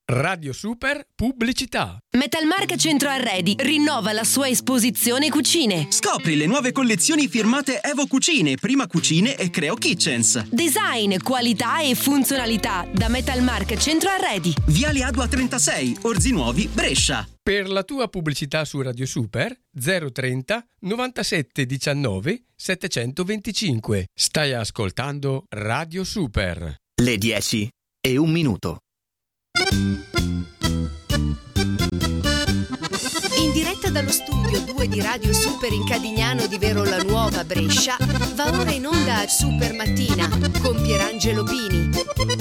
Radio Super Pubblicità. Metalmark Centro Arredi rinnova la sua esposizione cucine. Scopri le nuove collezioni firmate Evo Cucine, Prima Cucine e Creo Kitchens. Design, qualità e funzionalità da Metalmark Centro Arredi. Viale Adua 36, Orzinuovi, Brescia. Per la tua pubblicità su Radio Super 030 97 19 725. Stai ascoltando Radio Super. Le 10:01. In diretta dallo studio 2 di Radio Super in Cadignano di Verola Nuova, Brescia, va ora in onda Super Mattina con Pierangelo Pini.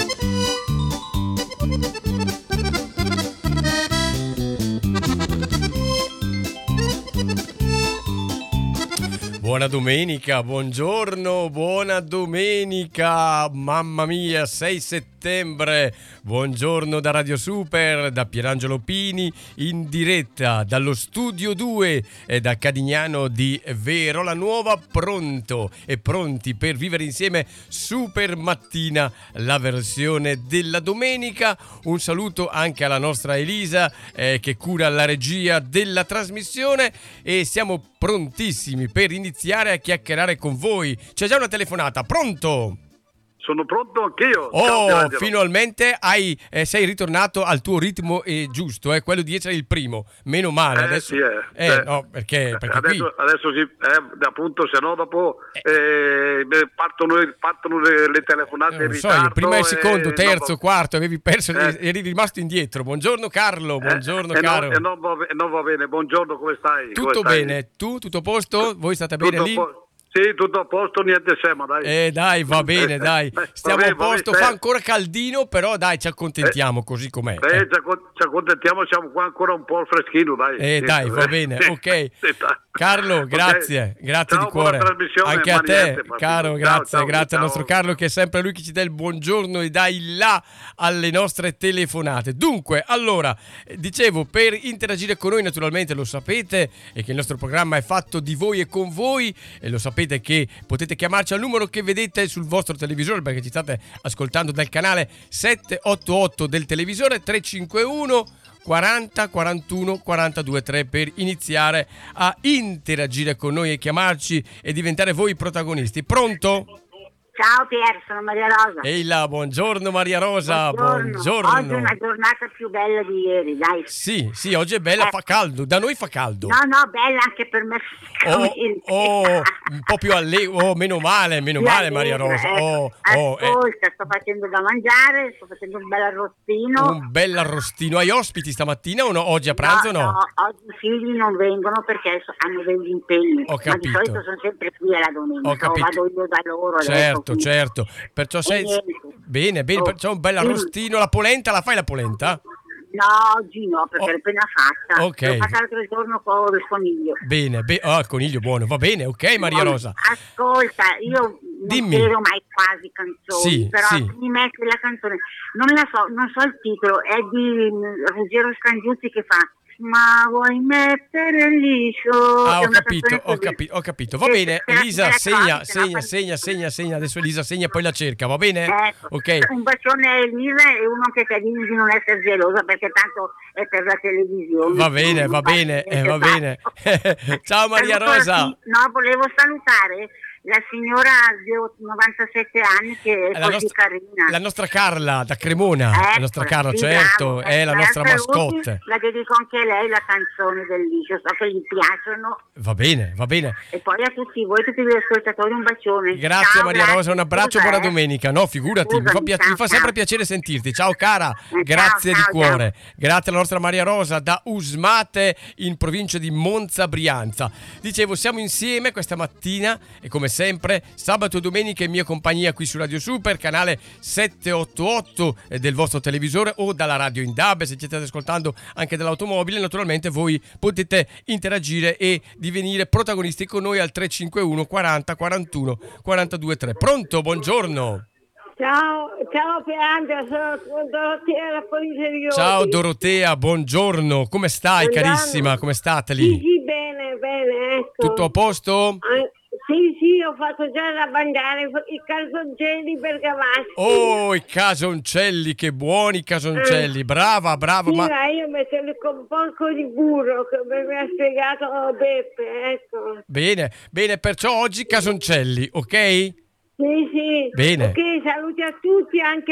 Buona domenica, buongiorno, buona domenica, mamma mia, 6 settembre, buongiorno da Radio Super, da Pierangelo Pini, in diretta dallo studio 2 e da Cadignano di Verola Nuova, pronto e pronti per vivere insieme Super Mattina, la versione della domenica. Un saluto anche alla nostra Elisa che cura la regia della trasmissione e siamo prontissimi per iniziare a chiacchierare con voi. C'è già una telefonata, pronto? Sono pronto anch'io. Oh, finalmente sei ritornato al tuo ritmo giusto, quello di essere il primo. Meno male. Adesso, sì, no, perché adesso sì, appunto, se no dopo partono le telefonate in ritardo. Io prima il secondo, terzo, quarto, avevi perso, eri rimasto indietro. Buongiorno Carlo, buongiorno caro. Non va bene, buongiorno, come stai? Tutto bene, tu? Tutto a posto? Voi state bene lì? Sì, tutto a posto, niente sema, dai. Dai, va bene, dai. Stiamo a posto, fa ancora caldino, però dai, ci accontentiamo così com'è. Ci accontentiamo, siamo qua ancora un po' al freschino, dai. Dai, va bene, ok. Carlo, grazie, grazie ciao, di cuore. Anche a te, niente, caro, grazie, grazie al nostro Carlo, che è sempre lui che ci dà il buongiorno e dà il là alle nostre telefonate. Dunque, allora, dicevo, per interagire con noi, naturalmente lo sapete, e che il nostro programma è fatto di voi e con voi, e lo sapete che potete chiamarci al numero che vedete sul vostro televisore, perché ci state ascoltando dal canale 788 del televisore, 351 40 41 42 3 per iniziare a interagire con noi e chiamarci e diventare voi i protagonisti. Pronto? Ciao Pier, sono Maria Rosa. Ehi là, buongiorno Maria Rosa, buongiorno. Oggi è una giornata più bella di ieri, dai. Sì, oggi è bella, fa caldo, da noi fa caldo. No, bella anche per me. Un po' più allegro, meno male Maria Rosa. Ascolta, sto facendo da mangiare, sto facendo un bel arrostino. Un bel arrostino. Hai ospiti stamattina o no? Oggi a pranzo no? No, oggi i figli non vengono perché hanno degli impegni. Ho capito. Ma di solito sono sempre qui alla domenica. Ho capito. Vado io da loro. Certo. Perciò sei bene, perciò un bel arrostino. La polenta, la fai la polenta? No, oggi no, perché l'ho appena fatta. Ok. L'ho fatta l'altro giorno con il coniglio. Bene, il coniglio buono, va bene, ok Maria Rosa. Ascolta, io non chiedo mai quasi canzoni, però mi metti la canzone, non so il titolo, è di Ruggero Scangiuzzi che fa "Ma vuoi mettere il liscio?" Ho capito. Va bene, Elisa, segna. Adesso Elisa segna, poi la cerca, va bene? Ok. Un bacione a Elisa e uno che ti dice di non essere gelosa perché tanto è per la televisione. Va bene. Ciao Maria Rosa. No, volevo salutare la signora di 97 anni che è così carina. La nostra Carla da Cremona. La nostra Carla, certo, è la nostra mascotte. La dedico anche a lei la canzone del liscio, so che gli piacciono. Va bene. E poi a tutti voi, tutti gli ascoltatori, un bacione. Grazie. Ciao, Maria Rosa, un abbraccio, buona domenica. No, figurati, mi fa sempre piacere sentirti. Ciao cara, grazie di cuore. Grazie alla nostra Maria Rosa da Usmate in provincia di Monza Brianza. Dicevo, siamo insieme questa mattina e come sempre sabato e domenica in mia compagnia qui su Radio Super, canale 788 del vostro televisore o dalla radio in DAB, se ci state ascoltando anche dall'automobile. Naturalmente voi potete interagire e divenire protagonisti con noi al 351 40 41 42 3. Pronto? Buongiorno. Ciao Piandra, sono Dorotea da Poliserioti. Ciao Dorotea, buongiorno. Come stai, carissima? Come state lì? Sì, bene, ecco. Tutto a posto? Sì, ho fatto già da mangiare i casoncelli bergamaschi. Oh, i casoncelli, che buoni casoncelli, brava. Sì, Ma ma io metto con un po' di burro, come mi ha spiegato Beppe, ecco. Bene, perciò oggi casoncelli, ok? Sì. Bene. Ok, saluti a tutti, anche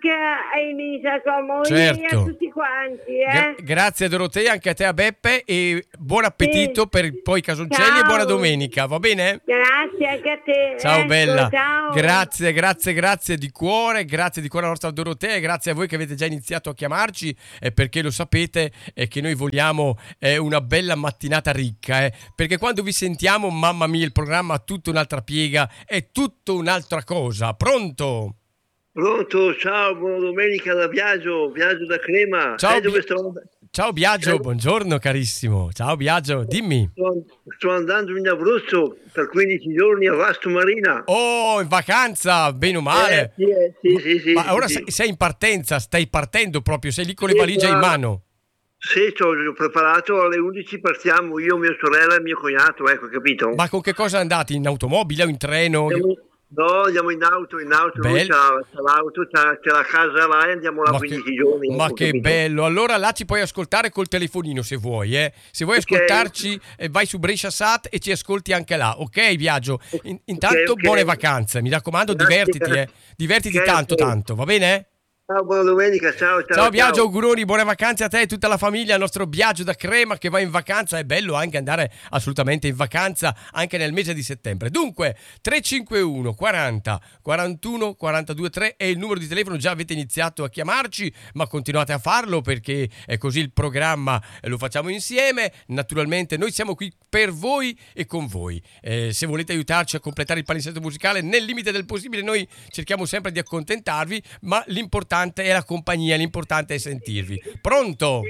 a Elisa, tua moglie, Certo. e a tutti quanti, Grazie Dorotea, anche a te, a Beppe, e buon appetito per poi i casoncelli. Ciao. E buona domenica, va bene? Grazie anche a te. Ciao ecco, bella, ciao. grazie di cuore alla nostra Dorotea, e grazie a voi che avete già iniziato a chiamarci, perché lo sapete che noi vogliamo una bella mattinata ricca, perché quando vi sentiamo, mamma mia, il programma ha tutta un'altra piega, è tutto un'altra cosa. Pronto? Pronto, ciao, buona domenica da Biagio da Crema. Ciao, dove sto? Ciao Biagio, buongiorno carissimo. Ciao Biagio, dimmi. Sto andando in Abruzzo per 15 giorni a Vasto Marina. Oh, in vacanza, bene o male. Sì. Ma ora sì. sei in partenza, stai partendo proprio, sei lì con le valigie in mano. Sì, ci ho preparato, alle 11 partiamo, io, mia sorella e mio cognato, ecco, capito? Ma con che cosa andate? In automobile o in treno? No, andiamo in auto, lui c'ha l'auto, c'è la casa là e andiamo là 15 giorni. Ma che capito? bello, allora là ci puoi ascoltare col telefonino se vuoi, Se vuoi ascoltarci, vai su Brescia Sat e ci ascolti anche là, ok Biagio? Intanto ok. buone vacanze, mi raccomando, Grazie. divertiti Ok. tanto, va bene? Ciao, buona domenica, ciao. Ciao Biagio, auguroni, buone vacanze a te e tutta la famiglia, al nostro Biagio da Crema che va in vacanza. È bello anche andare assolutamente in vacanza anche nel mese di settembre. Dunque 351 40 41 42 3 è il numero di telefono, già avete iniziato a chiamarci, ma continuate a farlo perché è così il programma, lo facciamo insieme. Naturalmente noi siamo qui per voi e con voi. Se volete aiutarci a completare il palinsesto musicale nel limite del possibile, noi cerchiamo sempre di accontentarvi, ma l'importante è la compagnia, l'importante è sentirvi. Pronto?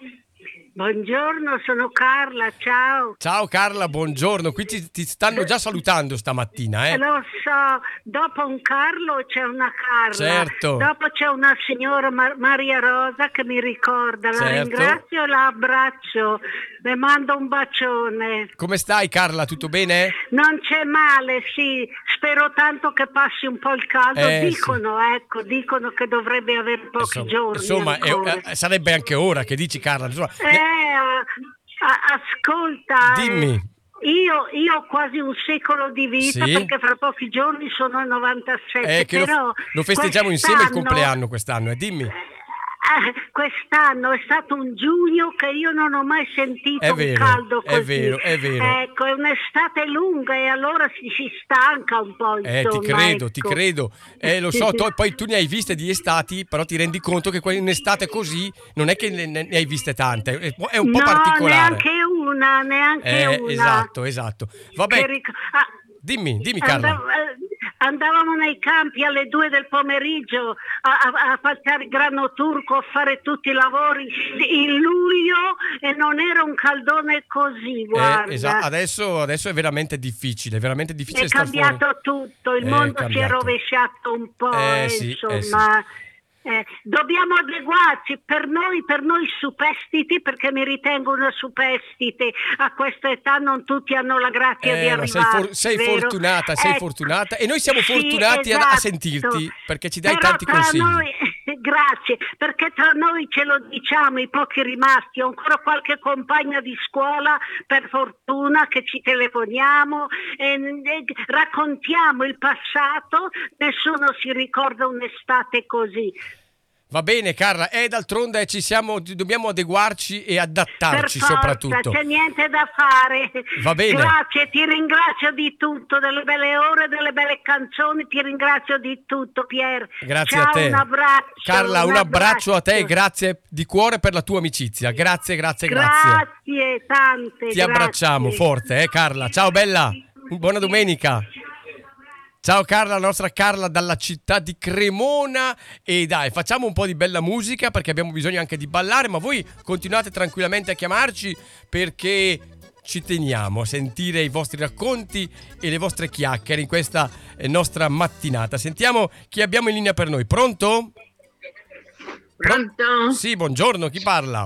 Buongiorno, sono Carla, ciao. Ciao Carla, buongiorno. Qui ti stanno già salutando stamattina, Lo so, dopo un Carlo c'è una Carla. Certo. Dopo c'è una signora Maria Rosa che mi ricorda. La Certo. ringrazio e la abbraccio. Le mando un bacione. Come stai Carla? Tutto bene? Non c'è male, sì. Spero tanto che passi un po' il caldo. Dicono che dovrebbe avere pochi giorni. Insomma, sarebbe anche ora che dici Carla. Insomma, ascolta. dimmi. Io ho quasi un secolo di vita, Sì? perché fra pochi giorni sono al 97. Che però lo festeggiamo insieme il compleanno quest'anno, dimmi. Quest'anno è stato un giugno che io non ho mai sentito un caldo così. È vero. Ecco, è un'estate lunga e allora si stanca un po', insomma. Ti credo. Lo so, poi tu ne hai viste di estati, però ti rendi conto che un'estate così non è che ne hai viste tante, è un po' particolare. Neanche una. Esatto. Vabbè. Dimmi Carla. Andavamo nei campi alle 2 del pomeriggio a falciare il grano turco, a fare tutti i lavori in luglio, e non era un caldone così, guarda. Esatto. Adesso è veramente difficile È cambiato tutto, il mondo si è rovesciato un po', insomma. Dobbiamo adeguarci per noi superstiti, perché mi ritengo una superstite. A questa età non tutti hanno la grazia di arrivare. Sei fortunata e noi siamo fortunati a sentirti, perché ci dai tanti consigli. Grazie, perché tra noi ce lo diciamo, i pochi rimasti. Ho ancora qualche compagna di scuola, per fortuna, che ci telefoniamo e raccontiamo il passato. Nessuno si ricorda un'estate così. Va bene Carla, d'altronde dobbiamo adeguarci e adattarci, per forza, soprattutto. C'è niente da fare. Va bene. Grazie, ti ringrazio di tutto, delle belle ore, delle belle canzoni, ti ringrazio di tutto, Pier. Grazie Ciao, a te. Un abbraccio. Carla, un abbraccio a te e grazie di cuore per la tua amicizia. Grazie. Grazie, tante. Ti abbracciamo forte, Carla. Ciao bella, buona domenica. Ciao Carla, la nostra Carla dalla città di Cremona. E dai, facciamo un po' di bella musica perché abbiamo bisogno anche di ballare, ma voi continuate tranquillamente a chiamarci perché ci teniamo a sentire i vostri racconti e le vostre chiacchiere in questa nostra mattinata. Sentiamo chi abbiamo in linea per noi. Pronto? Pronto? Sì, buongiorno, chi parla?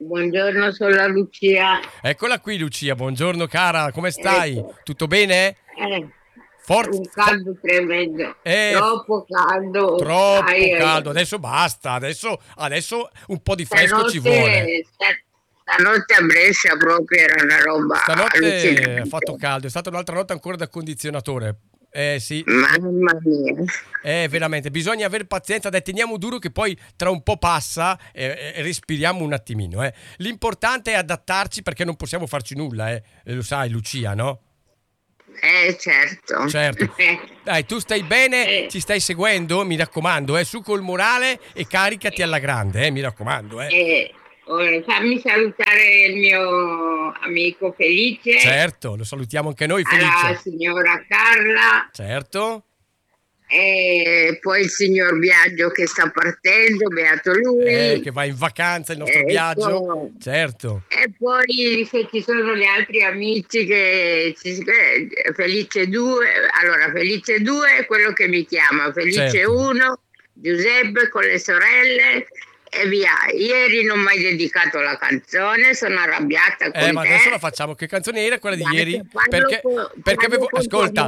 Buongiorno, sono la Lucia. Eccola qui Lucia, buongiorno cara, come stai? Tutto bene? Un caldo tremendo, troppo caldo. Troppo caldo, adesso basta, adesso un po' di fresco ci vuole. Stanotte a Brescia proprio era una roba. Stanotte ha fatto caldo, è stata un'altra notte ancora da condizionatore. Sì. Mamma mia. Veramente, bisogna avere pazienza, dai, teniamo duro che poi tra un po' passa e respiriamo un attimino. L'importante è adattarci perché non possiamo farci nulla, lo sai Lucia, no? Certo. Dai, tu stai bene, ci stai seguendo, mi raccomando, su col morale e caricati alla grande, mi raccomando. Fammi salutare il mio amico Felice. Certo, lo salutiamo anche noi, Felice. La signora Carla. Certo. E poi il signor Biagio che sta partendo, beato lui. Che va in vacanza il nostro Biagio. Certo. E poi se ci sono gli altri amici Felice 2, allora Felice 2 è quello che mi chiama, Felice 1, Giuseppe con le sorelle. E via, ieri non mi hai dedicato la canzone, sono arrabbiata con ma te. adesso la facciamo. Che canzone era quella di ieri? Perché avevo ascolta,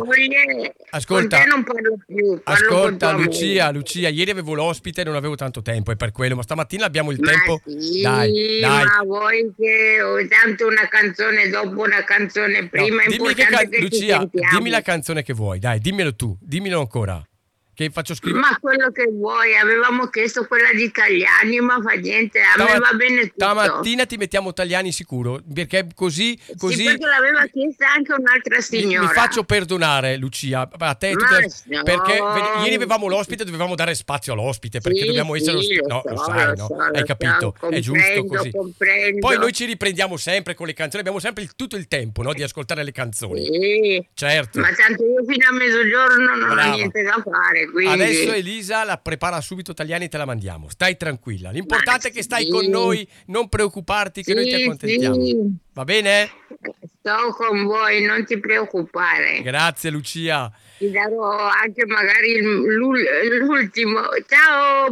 con te non parlo più. Ascolta Lucia, ieri avevo l'ospite e non avevo tanto tempo, è per quello, ma stamattina abbiamo il tempo. Sì, dai. Ma vuoi che ho tanto una canzone dopo una canzone prima? No, dimmi Lucia, dimmi la canzone che vuoi, dai, dimmelo ancora. Che faccio scrivere. Ma quello che vuoi, avevamo chiesto quella di Tagliani, ma fa niente, a me va bene tutto. Stamattina ti mettiamo Tagliani sicuro, perché così sì, perché l'aveva chiesta anche un'altra signora. Mi faccio perdonare, Lucia, a te perché ieri avevamo l'ospite, dovevamo dare spazio all'ospite, perché dobbiamo essere lo sai, no? Hai capito? È giusto così. Comprendo. Poi noi ci riprendiamo sempre con le canzoni, abbiamo sempre tutto il tempo, no, di ascoltare le canzoni. Sì. Certo. Ma tanto io fino a mezzogiorno non ho niente da fare. Quindi. Adesso Elisa la prepara subito Tagliani e te la mandiamo. Stai tranquilla. L'importante è che stai con noi, non preoccuparti che noi ti accontentiamo. Sì. Va bene? Sto con voi, non ti preoccupare. Grazie Lucia. Ti darò anche magari l'ultimo. Ciao.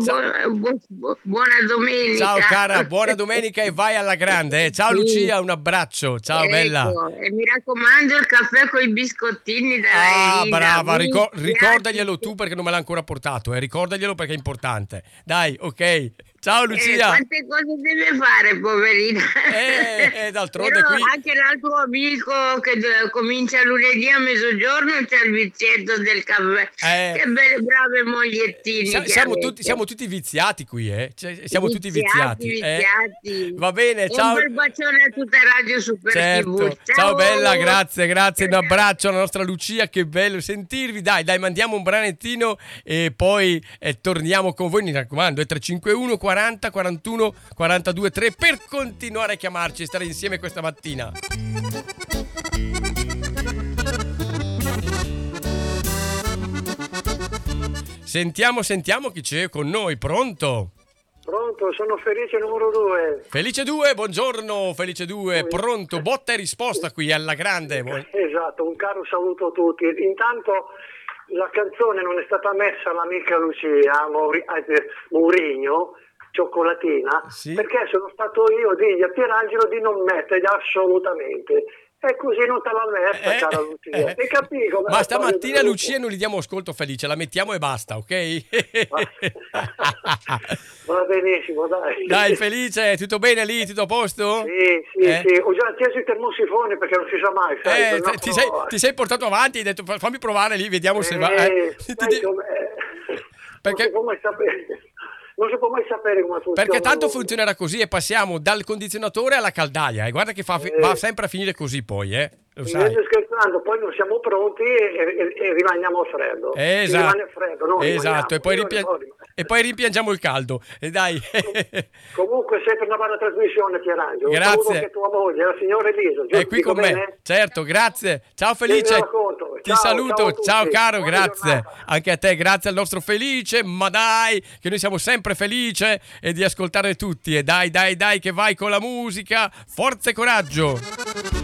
Buona domenica. Ciao cara, buona domenica e vai alla grande. Ciao Lucia, un abbraccio. Ciao bella. E mi raccomando il caffè con i biscottini dalla Elisa. Brava, ricordaglielo tu perché non me l'ha ancora portato. Ricordaglielo perché è importante. Dai, ok. Ciao Lucia. Quante cose deve fare, poverina. D'altronde qui. Anche l'altro amico che comincia lunedì a mezzogiorno c'è il vizietto del caffè. Che belle brave mogliettini. Siamo tutti viziati qui, siamo tutti viziati. Va bene, ciao. Un bel bacione a tutta Radio Super TV. Ciao bella, grazie. Un abbraccio alla nostra Lucia, che bello sentirvi. Dai, mandiamo un branettino e poi torniamo con voi. Mi raccomando, è 351 40 41 42 3 per continuare a chiamarci e stare insieme questa mattina. Sentiamo chi c'è con noi. Pronto, sono Felice numero 2. Felice 2, buongiorno Felice 2, pronto, botta e risposta qui alla grande. Esatto, un caro saluto a tutti. Intanto la canzone non è stata messa all'amica Lucia Mourinho, Cioccolattina, sì. Perché sono stato io digli a Pierangelo di non metterla assolutamente. E così non te l'ha messa, cara Lucia. Hai capito? Ma stamattina Lucia non gli diamo ascolto Felice, la mettiamo e basta, ok? Va benissimo, dai. Dai Felice, tutto bene lì? Tutto a posto? Sì. Ho già acceso i termosifoni perché non si sa mai. Sai, ti sei portato avanti, hai detto fammi provare lì, vediamo se va. Perché... Non si può mai sapere come funziona. Perché tanto funzionerà così e passiamo dal condizionatore alla caldaia. E guarda che va sempre a finire così poi, lo sai. Scherzando, poi non siamo pronti e rimaniamo a freddo. Esatto. Rimane freddo, no? Esatto. E poi rimpiangiamo il caldo. E dai. Comunque sempre una bella trasmissione, Pierangelo. Grazie. Che tua moglie, la signora Elisa. È qui con me. Certo, grazie. Ciao Felice. Ti saluto. Ciao caro, grazie. Anche a te, grazie al nostro Felice. Ma dai, che noi siamo sempre felici e di ascoltare tutti. E dai, che vai con la musica. Forza e coraggio.